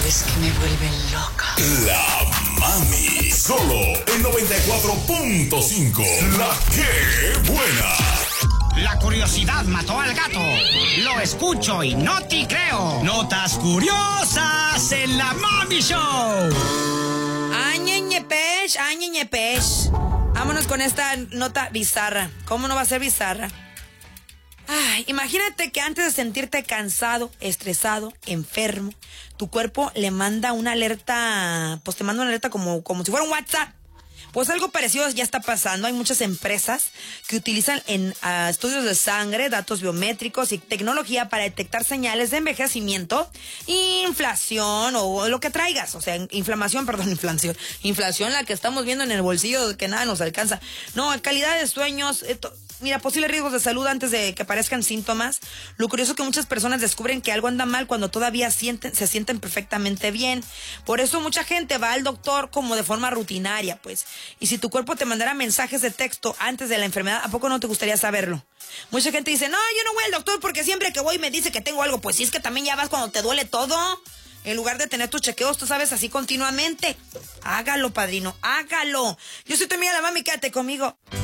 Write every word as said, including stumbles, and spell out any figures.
sabes que me vuelven loca. La Mami, solo en noventa y cuatro punto cinco. La que buena. La curiosidad mató al gato. Lo escucho y no te creo. Notas curiosas en la Mami Show. Ay, ñeñepech, ay, ñeñepech. Vámonos con esta nota bizarra. ¿Cómo no va a ser bizarra? Ay, imagínate que antes de sentirte cansado, estresado, enfermo, tu cuerpo le manda una alerta, pues te manda una alerta como, como si fuera un WhatsApp. Pues algo parecido ya está pasando. Hay muchas empresas que utilizan en uh, estudios de sangre, datos biométricos y tecnología para detectar señales de envejecimiento, inflación o lo que traigas. O sea, inflamación, perdón, inflación. Inflación, la que estamos viendo en el bolsillo que nada nos alcanza. No, calidad de sueños... Esto, mira, posibles riesgos de salud antes de que aparezcan síntomas. Lo curioso es que muchas personas descubren que algo anda mal cuando todavía sienten, se sienten perfectamente bien. Por eso mucha gente va al doctor como de forma rutinaria, pues. Y si tu cuerpo te mandara mensajes de texto antes de la enfermedad, ¿a poco no te gustaría saberlo? Mucha gente dice, no, yo no voy al doctor porque siempre que voy me dice que tengo algo. Pues sí, es que también ya vas cuando te duele todo. En lugar de tener tus chequeos, tú sabes, así continuamente. Hágalo, padrino, hágalo. Yo soy tu amiga la Mami, quédate conmigo.